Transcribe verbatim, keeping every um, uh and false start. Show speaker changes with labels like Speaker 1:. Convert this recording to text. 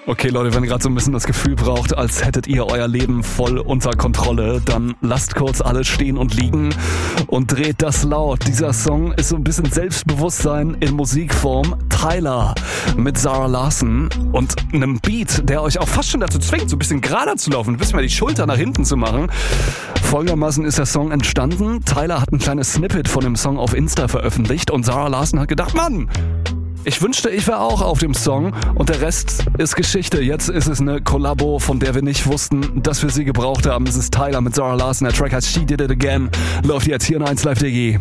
Speaker 1: Okay, Leute, wenn ihr gerade so ein bisschen das Gefühl braucht, als hättet ihr euer Leben voll unter Kontrolle, dann lasst kurz alles stehen und liegen und dreht das laut. Dieser Song ist so ein bisschen Selbstbewusstsein in Musikform. Tyler mit Zara Larsson und einem Beat, der euch auch fast schon dazu zwingt, so ein bisschen gerader zu laufen, ein bisschen mal die Schulter nach hinten zu machen. Folgendermaßen ist der Song entstanden. Tyler hat ein kleines Snippet von dem Song auf Insta veröffentlicht und Zara Larsson hat gedacht, Mann, ich wünschte, ich wäre auch auf dem Song und der Rest ist Geschichte. Jetzt ist es eine Kollabo, von der wir nicht wussten, dass wir sie gebraucht haben. Es ist Tyler mit Zara Larsson. Der Track heißt She Did It Again. Läuft jetzt hier in eins Live D G.